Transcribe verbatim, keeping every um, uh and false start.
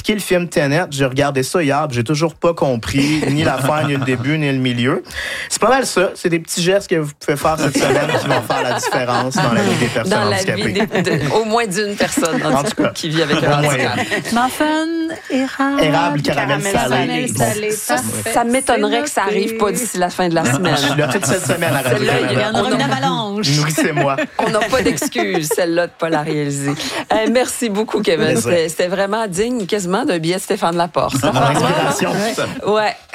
critiqué le film Tenet. J'ai regardé ça hier, puis j'ai toujours pas compris ni la fin, ni le début, ni le milieu. C'est pas mal ça. C'est des petits gestes que vous pouvez faire cette semaine qui vont faire la différence dans la vie des personnes dans la handicapées. vie des, de, au moins d'une personne en, En tout cas, qui vit avec un handicap. Muffin, érable, Érable, caramel salé. salé. Ça, ça m'étonnerait que ça arrive pas d'ici la fin de la semaine. Je suis là toute cette semaine à Radio Celle-là, il y Il y Canada. en aura On une a- avalanche. Nourrissez-moi. On n'a pas d'excuse, celle-là, de pas la réaliser. Euh, merci beaucoup, Kevin. Plaisir. C'était, c'était vraiment digne, quasiment, d'un billet de Stéphane Laporte. Mon inspiration. Ouais.